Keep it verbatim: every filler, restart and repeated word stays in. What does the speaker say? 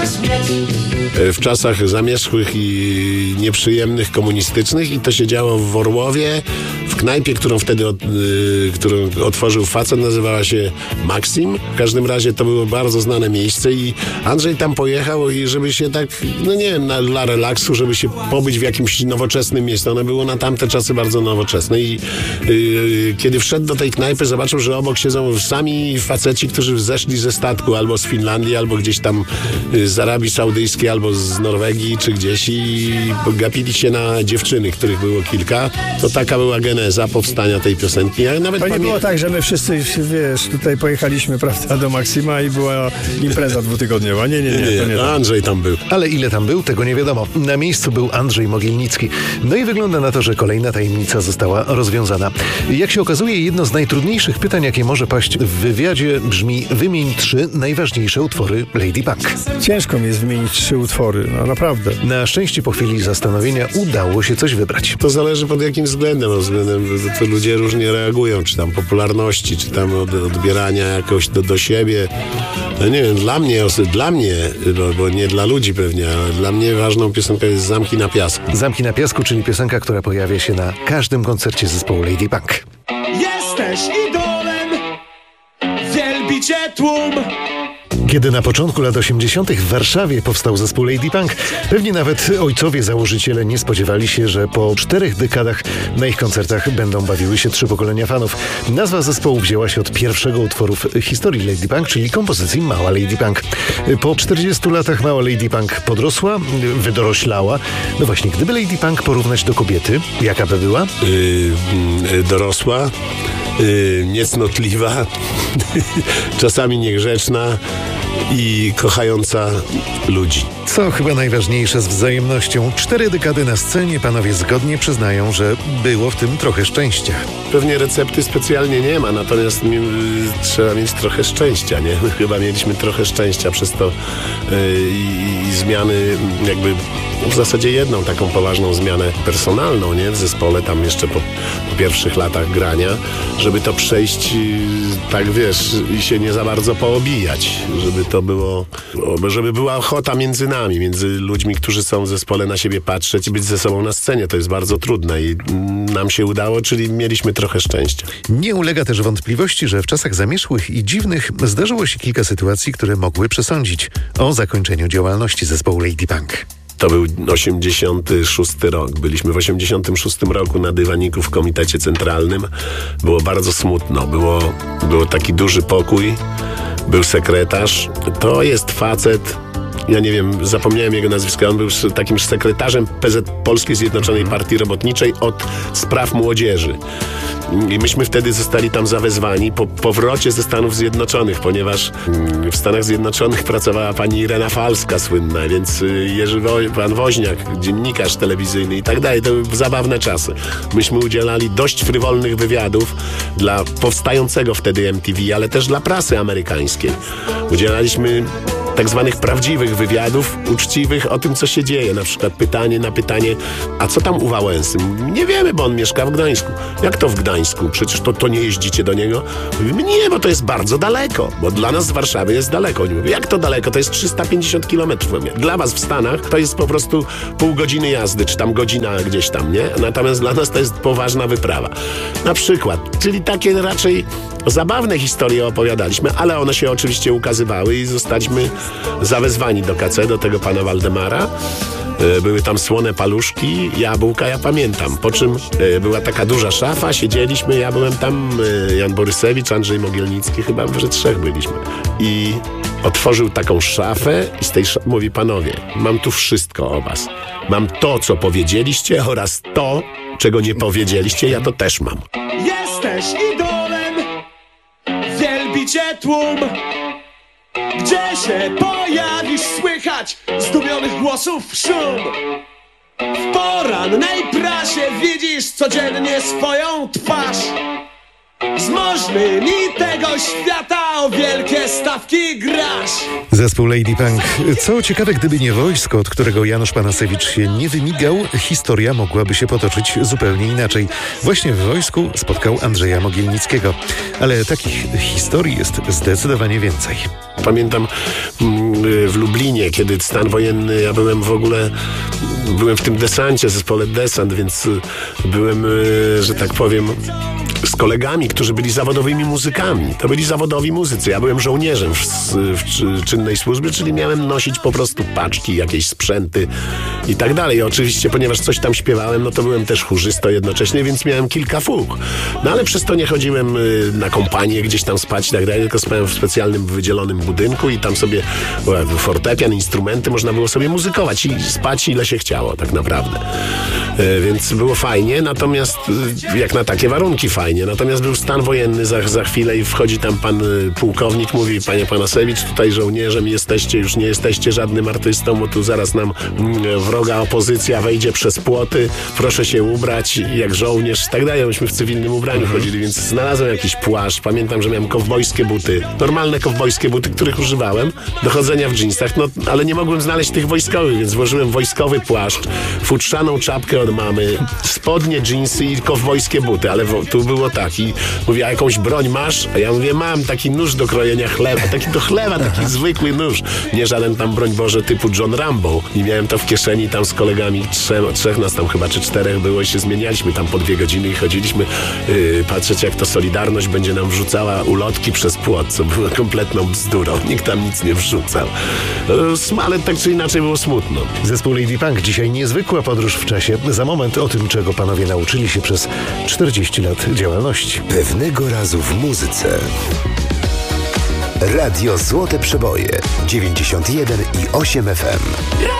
w czasach zamierzchłych i nieprzyjemnych, komunistycznych, i to się działo w Orłowie, w knajpie, którą wtedy od, y, którą otworzył facet, nazywała się Maxim. W każdym razie to było bardzo znane miejsce i Andrzej tam pojechał, i żeby się tak, no nie wiem, na, dla relaksu, żeby się pobyć w jakimś nowoczesnym miejscu. Ono było na tamte czasy bardzo nowoczesne i y, kiedy wszedł do tej knajpy, zobaczył, że obok siedzą sami faceci, którzy zeszli ze statku albo z Finlandii, albo gdzieś tam y, z Arabii Saudyjskiej, albo z Norwegii, czy gdzieś, i gapili się na dziewczyny, których było kilka. To taka była geneza powstania tej piosenki. Ja nawet to nie pamię... było tak, że my wszyscy, wiesz, tutaj pojechaliśmy, prawda, do Maksima i była impreza dwutygodniowa. Nie, nie, nie, nie, to nie. Andrzej tam był. Ale ile tam był, tego nie wiadomo. Na miejscu był Andrzej Mogielnicki. No i wygląda na to, że kolejna tajemnica została rozwiązana. Jak się okazuje, jedno z najtrudniejszych pytań, jakie może paść w wywiadzie, brzmi: wymień trzy najważniejsze utwory Lady Punk. Ciężko mi jest wymienić trzy utwory, no naprawdę. Na szczęście po chwili zastanowienia udało się coś wybrać. To zależy pod jakim względem. Pod względem to ludzie różnie reagują, czy tam popularności, czy tam od, odbierania jakoś do, do siebie. No nie wiem, dla mnie, dla mnie, bo, bo nie dla ludzi pewnie, ale dla mnie ważną piosenką jest Zamki na piasku. Zamki na piasku, czyli piosenka, która pojawia się na każdym koncercie zespołu Lady Punk. Jesteś idolem, wielbi cię tłum. Kiedy na początku lat osiemdziesiątych w Warszawie powstał zespół Lady Punk, pewnie nawet ojcowie założyciele nie spodziewali się, że po czterech dekadach na ich koncertach będą bawiły się trzy pokolenia fanów. Nazwa zespołu wzięła się od pierwszego utworu w historii Lady Punk, czyli kompozycji Mała Lady Punk. Po czterdziestu latach Mała Lady Punk podrosła, wydoroślała. No właśnie, gdyby Lady Punk porównać do kobiety, jaka by była? Yy, dorosła, yy, niecnotliwa, czasami niegrzeczna i kochająca ludzi. Co chyba najważniejsze, z wzajemnością. Cztery dekady na scenie, panowie zgodnie przyznają, że było w tym trochę szczęścia. Pewnie recepty specjalnie nie ma, natomiast mi, y, trzeba mieć trochę szczęścia, nie? My chyba mieliśmy trochę szczęścia przez to yy, i zmiany, jakby w zasadzie jedną taką poważną zmianę personalną, nie? W zespole, tam jeszcze po, po pierwszych latach grania, żeby to przejść yy, tak, wiesz, i się nie za bardzo poobijać, żeby to było, żeby była ochota między nami, między ludźmi, którzy są w zespole, na siebie patrzeć i być ze sobą na scenie. To jest bardzo trudne i nam się udało, czyli mieliśmy trochę szczęścia. Nie ulega też wątpliwości, że w czasach zamierzchłych i dziwnych zdarzyło się kilka sytuacji, które mogły przesądzić o zakończeniu działalności zespołu Lady Punk. To był osiemdziesiąty szósty rok. Byliśmy w osiemdziesiątym szóstym roku na dywaniku w Komitecie Centralnym. Było bardzo smutno. Było, było taki duży pokój. Był sekretarz. To jest facet, ja nie wiem, zapomniałem jego nazwiska, on był takim sekretarzem P Z Polskiej Zjednoczonej Partii Robotniczej od spraw młodzieży. I myśmy wtedy zostali tam zawezwani po powrocie ze Stanów Zjednoczonych, ponieważ w Stanach Zjednoczonych pracowała pani Irena Falska słynna, więc Jerzy Wo- pan Woźniak, dziennikarz telewizyjny i tak dalej. To były zabawne czasy. Myśmy udzielali dość frywolnych wywiadów dla powstającego wtedy M T V, ale też dla prasy amerykańskiej. Udzielaliśmy tak zwanych prawdziwych wywiadów, uczciwych, o tym, co się dzieje. Na przykład pytanie na pytanie, a co tam u Wałęsy? Nie wiemy, bo on mieszka w Gdańsku. Jak to w Gdańsku? Przecież to, to nie jeździcie do niego? Mówimy, nie, bo to jest bardzo daleko, bo dla nas z Warszawy jest daleko. Oni mówią, jak to daleko? To jest trzysta pięćdziesiąt kilometrów. Dla was w Stanach to jest po prostu pół godziny jazdy, czy tam godzina gdzieś tam, nie? Natomiast dla nas to jest poważna wyprawa. Na przykład, czyli takie raczej zabawne historie opowiadaliśmy, ale one się oczywiście ukazywały i zostaliśmy zawezwani do K C, do tego pana Waldemara. Były tam słone paluszki, jabłka, ja pamiętam. Po czym była taka duża szafa, siedzieliśmy, ja byłem tam, Jan Borysewicz, Andrzej Mogielnicki, chyba że trzech byliśmy. I otworzył taką szafę i z tej szafy mówi, panowie, mam tu wszystko o was. Mam to, co powiedzieliście oraz to, czego nie powiedzieliście, ja to też mam. Jesteś idolem, wielbi cię tłum. Gdzie się pojawisz, słychać zdumionych głosów szum. W porannej prasie widzisz codziennie swoją twarz. Z możnymi tego świata o wielkie stawki grasz. Zespół Lady Punk. Co ciekawe, gdyby nie wojsko, od którego Janusz Panasewicz się nie wymigał, historia mogłaby się potoczyć zupełnie inaczej. Właśnie w wojsku spotkał Andrzeja Mogielnickiego. Ale takich historii jest zdecydowanie więcej. Pamiętam w Lublinie, kiedy stan wojenny, ja byłem w ogóle, byłem w tym desancie, zespole desant, więc byłem, że tak powiem, z kolegami, którzy byli zawodowymi muzykami. To byli zawodowi muzycy. Ja byłem żołnierzem w, w czynnej służbie, czyli miałem nosić po prostu paczki, jakieś sprzęty i tak dalej. Oczywiście, ponieważ coś tam śpiewałem, no to byłem też chórzystą jednocześnie, więc miałem kilka fug. No ale przez to nie chodziłem na kompanię, gdzieś tam spać i tak dalej, tylko spałem w specjalnym wydzielonym budynku i tam sobie fortepian, instrumenty, można było sobie muzykować i spać ile się chciało tak naprawdę. Więc było fajnie, natomiast jak na takie warunki fajnie. Natomiast był stan wojenny za, za chwilę i wchodzi tam pan pułkownik, mówi: panie Panasewicz, tutaj żołnierzem jesteście, już nie jesteście żadnym artystą, bo tu zaraz nam wroga opozycja wejdzie przez płoty, proszę się ubrać jak żołnierz i tak dalej. Myśmy w cywilnym ubraniu chodzili, więc znalazłem jakiś płaszcz. Pamiętam, że miałem kowbojskie buty, normalne kowbojskie buty, których używałem do chodzenia w dżinsach, no ale nie mogłem znaleźć tych wojskowych, więc włożyłem wojskowy płaszcz, futrzaną czapkę od mamy, spodnie, dżinsy i kowbojskie buty, ale w, tu było tak i mówię: a jakąś broń masz? A ja mówię: mam taki nóż do krojenia chleba, taki do chleba, taki zwykły nóż, nie żaden tam, broń Boże, typu John Rambo. I miałem to w kieszeni tam z kolegami, trzech, trzech nas tam chyba, czy czterech było i się zmienialiśmy tam po dwie godziny i chodziliśmy yy, patrzeć, jak to Solidarność będzie nam wrzucała ulotki przez płot, co było kompletną bzdurą. Nikt tam nic nie wrzucał. Yy, ale tak czy inaczej było smutno. Zespół Lady Punk. Dzisiaj niezwykła podróż w czasie. Za moment o tym, czego panowie nauczyli się przez czterdzieści lat działalności. Pewnego razu w muzyce. Radio Złote Przeboje dziewięćdziesiąt jeden i osiem F M.